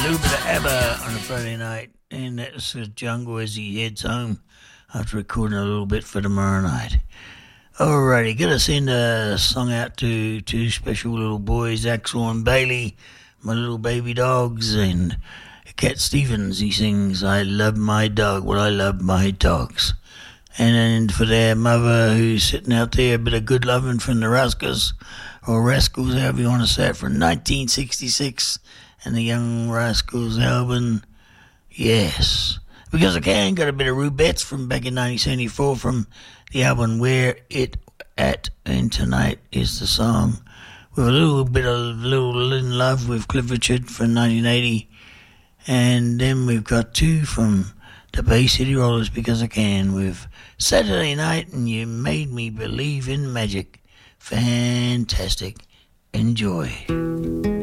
ABBA on a Friday night, and that's the Jungle as he heads home after recording a little bit for tomorrow night. Alrighty, gotta send a song out to two special little boys, Axel and Bailey, my little baby dogs, and Cat Stevens. He sings, I love my dog, well I love my dogs. And for their mother who's sitting out there, a bit of good loving from the Rascals, or Rascals, however you want to say it, from 1966, and the Young Rascals album, yes. Because I Can, got a bit of Rubettes from back in 1974 from the album Where It At, and tonight is the song with a little bit of Little in Love with Cliff Richard from 1980, and then we've got two from the Bay City Rollers, Because I Can, with Saturday Night and You Made Me Believe in Magic. Fantastic. Enjoy.